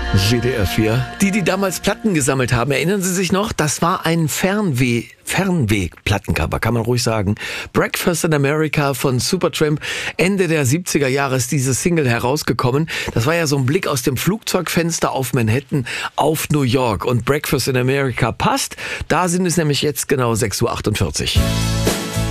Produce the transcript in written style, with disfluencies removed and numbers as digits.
WDR 4. Die damals Platten gesammelt haben, erinnern Sie sich noch? Das war ein Fernweg-Plattencover, kann man ruhig sagen. Breakfast in America von Supertramp. Ende der 70er Jahre ist diese Single herausgekommen. Das war ja so ein Blick aus dem Flugzeugfenster auf Manhattan, auf New York. Und Breakfast in America passt. Da sind es nämlich jetzt genau 6:48 Uhr.